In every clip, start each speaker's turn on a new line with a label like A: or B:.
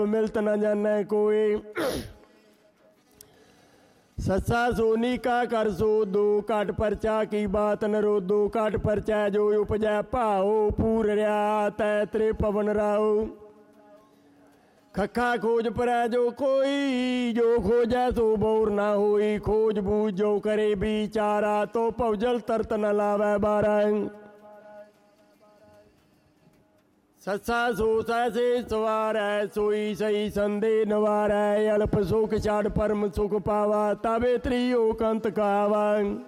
A: मिलत न जाना कोई। सस्सा सोनी का कर सो दो, घट परचा की बात न रोदो। घट परचा जो उपजै भाओ, पूर रहा तै त्रे पवन राओ। खखा खोज परै जो कोई, जो खोजै सो बोर ना होई। खोज बूझ जो करे बिचारा, तो भवजल तरत न लावै बारा। सस्सा सो सैसे सवार है, सोई सही संदे नवार है। अल्प सुख छाड़ परम सुख पावा, तबे त्रियो कंत कहावा।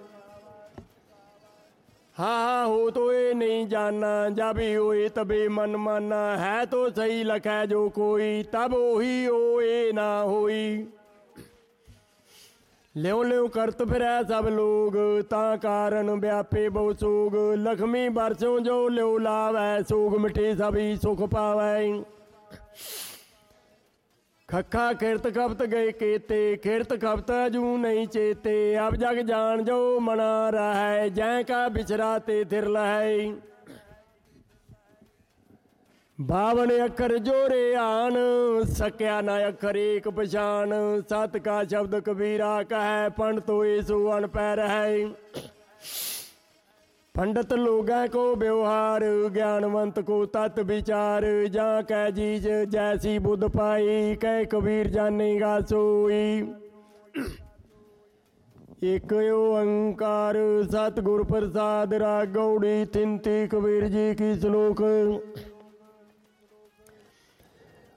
A: हा हो तो ये नहीं जाना, जब ही होए तबे मन माना। है तो सही लखै जो कोई, तब ओही होए ना होई। ल्यों ल्यों करत फिरै सब लोग, तां कारण व्यापे बहु सोग। लक्ष्मी बरसों जो ल्यो लावै, सोग मिटे सभी सुख पावै। खखा किरत खपत गए केते, किरत खपत जू नहीं चेते। अब जग जान जो मना रहै, जै का बिछरा ते थिर लहै। बावन अखर जोरे आन, सक्या ना अखर एक पछान। सत का शब्द कबीरा कहे, पंडित तो सो अनपैर है। पंडित लोगों को व्यवहार, ज्ञानवंत को तत् विचार। जा कह जीज जैसी बुद्ध पाई, कह कबीर जानेगा सोई। एक ओंकार सतगुर प्रसाद, राग गौड़ी थिंती कबीर जी की श्लोक।